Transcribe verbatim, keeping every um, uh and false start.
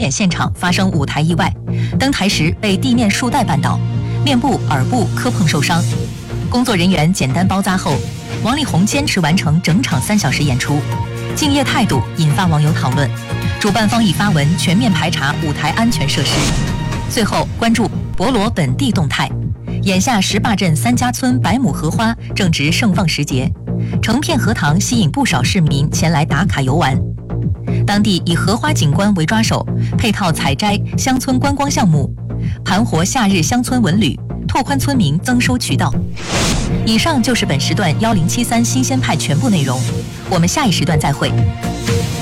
演现场发生舞台意外，登台时被地面束带绊倒，面部、耳部磕碰受伤。工作人员简单包扎后，王力宏坚持完成整场三小时演出，敬业态度引发网友讨论。主办方已发文全面排查舞台安全设施。最后关注博罗本地动态。眼下石坝镇三家村百亩荷花正值盛放时节，成片荷塘吸引不少市民前来打卡游玩。当地以荷花景观为抓手，配套采摘乡村观光项目，盘活夏日乡村文旅，拓宽村民增收渠道。以上就是本时段幺零七三新鲜派全部内容，我们下一时段再会。